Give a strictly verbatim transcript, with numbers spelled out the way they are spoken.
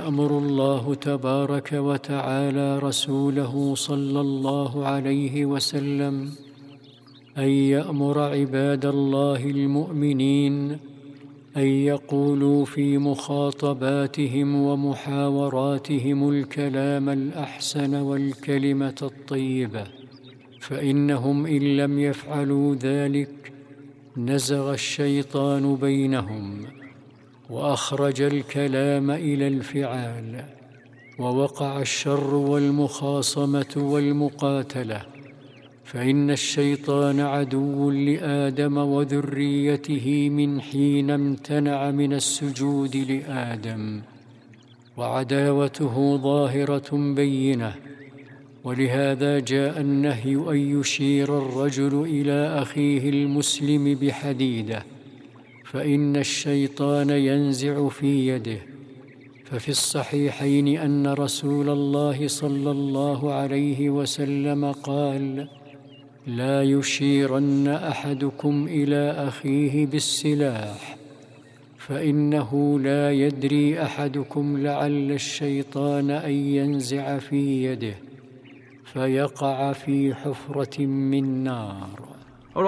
يأمر الله تبارك وتعالى رسوله صلى الله عليه وسلم أن يأمر عباد الله المؤمنين أن يقولوا في مخاطباتهم ومحاوراتهم الكلام الأحسن والكلمة الطيبة، فإنهم إن لم يفعلوا ذلك نزغ الشيطان بينهم وأخرج الكلام إلى الفعال، ووقع الشر والمخاصمة والمقاتلة، فإن الشيطان عدو لآدم وذريته من حين امتنع من السجود لآدم، وعداوته ظاهرة بينة. ولهذا جاء النهي أن يشير الرجل إلى أخيه المسلم بحديدة، فإن الشيطان ينزع في يده. ففي الصحيحين أن رسول الله صلى الله عليه وسلم قال: لا يشيرن أحدكم إلى أخيه بالسلاح، فإنه لا يدري أحدكم لعل الشيطان أن ينزع في يده فيقع في حفرة من نار.